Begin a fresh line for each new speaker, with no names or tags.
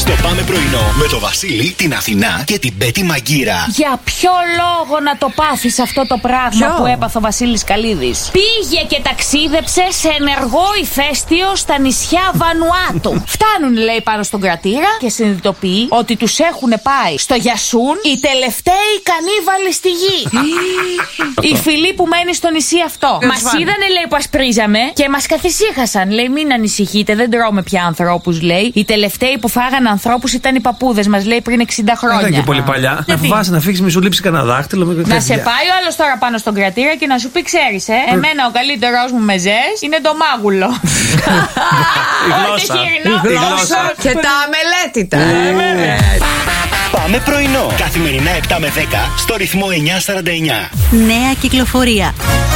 Στο Πάμε πρωινό με το Βασίλη, την Αθηνά και την Πέτη Μαγκύρα.
Για ποιο λόγο να το πάθεις αυτό το πράγμα που έπαθε ο Βασίλης Καλίδης? Πήγε και ταξίδεψε σε ενεργό ηφαίστειο στα νησιά Βανουάτου. Φτάνουν, λέει, πάνω στον κρατήρα και συνειδητοποιεί ότι τους έχουν πάει στο Γιασούν οι τελευταίοι κανίβαλοι στη γη. Η φυλή που μένει στο νησί αυτό. Μας είδανε, λέει, που ασπρίζαμε και μας καθησύχασαν. Λέει, μην ανησυχείτε, δεν τρώμε πια ανθρώπους, λέει. Οι τελευταίοι που φάγανε ανθρώπους ήταν οι παππούδες μας, λέει, πριν 60 χρόνια.
Δεν είναι και πολύ παλιά. Να φοβάσαι να φύγεις, μη σου λείψει κανένα δάχτυλο.
Να σε πάει ο άλλος τώρα πάνω στον κρατήρα και να σου πει, ξέρεις, εμένα ο καλύτερος μου μεζές είναι το μάγουλο.
Η γλώσσα
και τα αμελέτητα.
Πάμε πρωινό. Καθημερινά 7 με 10 στο ρυθμό 949.
Νέα κυκλοφορία.